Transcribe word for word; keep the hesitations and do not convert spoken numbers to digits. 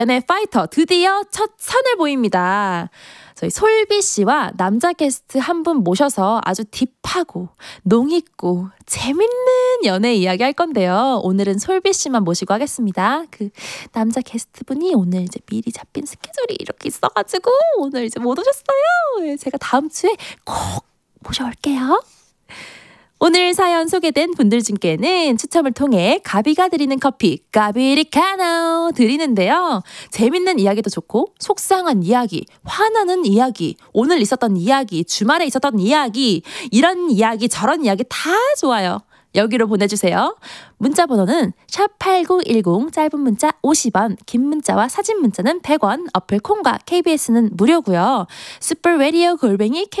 연애 파이터 드디어 첫 선을 보입니다. 저희 솔비 씨와 남자 게스트 한 분 모셔서 아주 딥하고 농익고 재밌는 연애 이야기 할 건데요. 오늘은 솔비 씨만 모시고 하겠습니다. 그 남자 게스트 분이 오늘 이제 미리 잡힌 스케줄이 이렇게 있어가지고 오늘 이제 못 오셨어요. 제가 다음 주에 꼭 모셔올게요. 오늘 사연 소개된 분들 중께는 추첨을 통해 가비가 드리는 커피 까비리카노 드리는데요. 재밌는 이야기도 좋고 속상한 이야기, 화나는 이야기, 오늘 있었던 이야기, 주말에 있었던 이야기, 이런 이야기 저런 이야기 다 좋아요. 여기로 보내주세요. 문자 번호는 샵팔구일공, 짧은 문자 오십 원, 긴 문자와 사진 문자는 백 원, 어플 콩과 케이비에스는 무료고요. 슈퍼 라디오 골뱅이